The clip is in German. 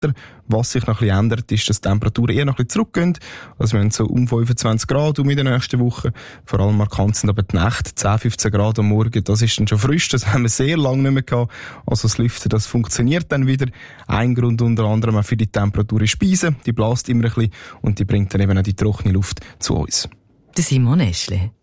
Wetter. Was sich noch ein bisschen ändert, ist, dass die Temperaturen eher noch ein bisschen zurückgehen. Also wir haben so um 25 Grad in der nächsten Woche. Vor allem markant sind aber die Nächte 10, 15 Grad am Morgen. Das ist dann schon frisch. Das haben wir sehr lange nicht mehr gehabt. Also das Lüften, das funktioniert dann wieder. Ein Grund unter anderem auch für die Temperatur ist Speise. Die bläst immer ein bisschen und die bringt dann eben auch die trockene Luft zu uns. Der Simon Eschle.